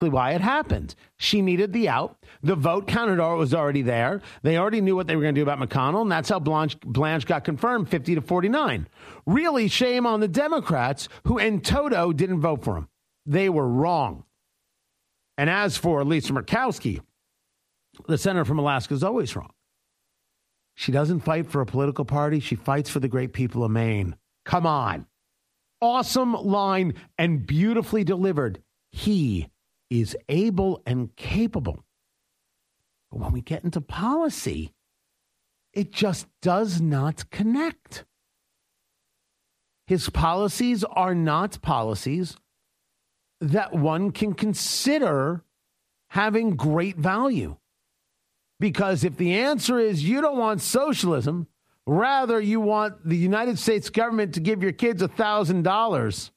why it happened. She needed the out. The vote counted was already there. They already knew what they were going to do about McConnell, and that's how Blanche got confirmed 50-49. Really, shame on the Democrats who in toto didn't vote for him. They were wrong. And as for Lisa Murkowski, the senator from Alaska is always wrong. She doesn't fight for a political party. She fights for the great people of Maine. Come on. Awesome line and beautifully delivered. He is able and capable. But when we get into policy, it just does not connect. His policies are not policies that one can consider having great value. Because if the answer is you don't want socialism, rather you want the United States government to give your kids $1,000,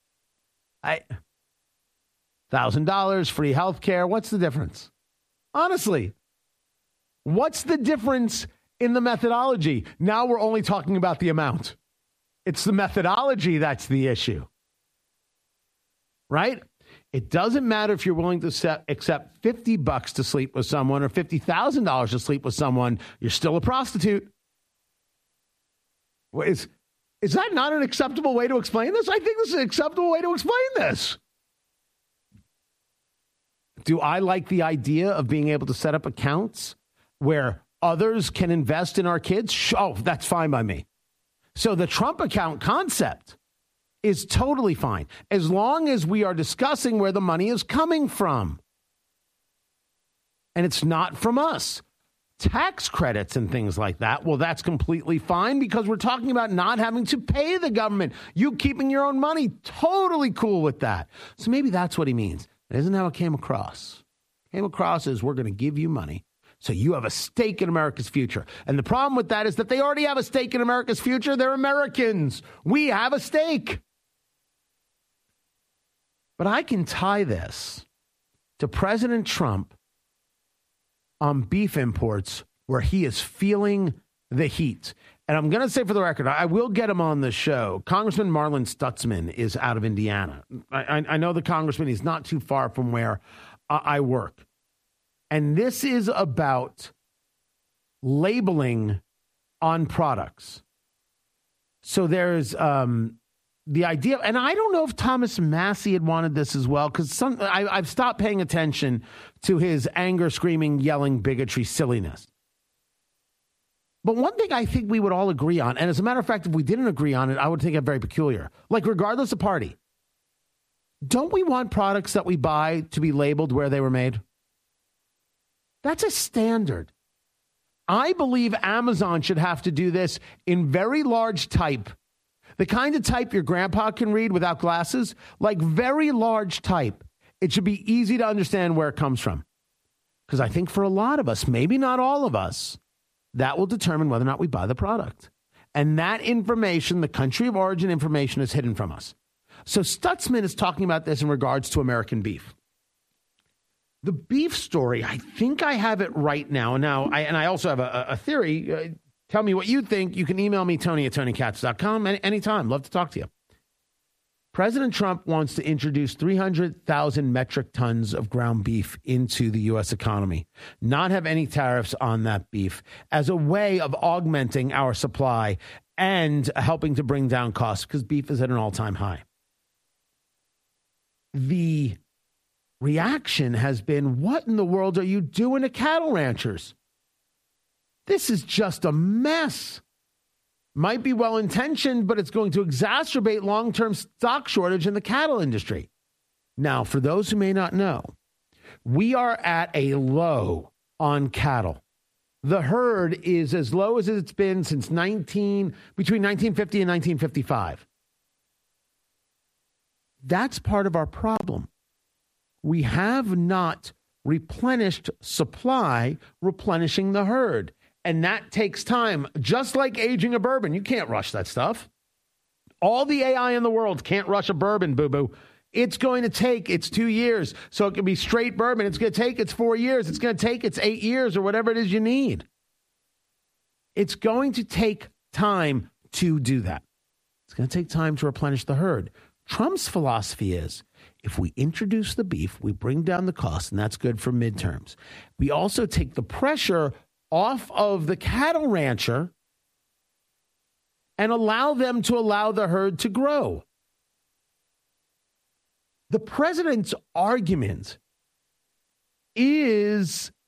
$1,000, free health care, what's the difference? Honestly, what's the difference in the methodology? Now we're only talking about the amount. It's the methodology that's the issue. Right? It doesn't matter if you're willing to accept $50 to sleep with someone or $50,000 to sleep with someone. You're still a prostitute. Is that not an acceptable way to explain this? I think this is an acceptable way to explain this. Do I like the idea of being able to set up accounts where others can invest in our kids? Oh, that's fine by me. So the Trump account concept is totally fine, as long as we are discussing where the money is coming from. And it's not from us. Tax credits and things like that, well, that's completely fine because we're talking about not having to pay the government. You keeping your own money, totally cool with that. So maybe that's what he means. That isn't how it came across. Came across as we're going to give you money so you have a stake in America's future. And the problem with that is that they already have a stake in America's future. They're Americans. We have a stake. But I can tie this to President Trump on beef imports where he is feeling the heat. And I'm going to say for the record, I will get him on the show. Congressman Marlin Stutzman is out of Indiana. I know the congressman. He's not too far from where I work. And this is about labeling on products. So there's the idea, and I don't know if Thomas Massie had wanted this as well, because I've stopped paying attention to his anger, screaming, yelling, bigotry, silliness. But one thing I think we would all agree on, and as a matter of fact, if we didn't agree on it, I would think it very peculiar. Like, regardless of party, don't we want products that we buy to be labeled where they were made? That's a standard. I believe Amazon should have to do this in very large type. The kind of type your grandpa can read without glasses, like very large type. It should be easy to understand where it comes from. Because I think for a lot of us, maybe not all of us, that will determine whether or not we buy the product. And that information, the country of origin information, is hidden from us. So Stutzman is talking about this in regards to American beef. The beef story, I think I have it right now. I also have a theory. Tell me what you think. You can email me, Tony@TonyKatz.com, anytime. Love to talk to you. President Trump wants to introduce 300,000 metric tons of ground beef into the U.S. economy, not have any tariffs on that beef, as a way of augmenting our supply and helping to bring down costs, because beef is at an all-time high. The reaction has been, what in the world are you doing to cattle ranchers? This is just a mess. Might be well-intentioned, but it's going to exacerbate long-term stock shortage in the cattle industry. Now, for those who may not know, we are at a low on cattle. The herd is as low as it's been since between 1950 and 1955. That's part of our problem. We have not replenished supply, replenishing the herd. And that takes time, just like aging a bourbon. You can't rush that stuff. All the AI in the world can't rush a bourbon, boo-boo. It's going to take its 2 years. So it can be straight bourbon. It's going to take its 4 years. It's going to take its 8 years or whatever it is you need. It's going to take time to do that. It's going to take time to replenish the herd. Trump's philosophy is, if we introduce the beef, we bring down the cost, and that's good for midterms. We also take the pressure off of the cattle rancher and allow them to allow the herd to grow. The president's argument is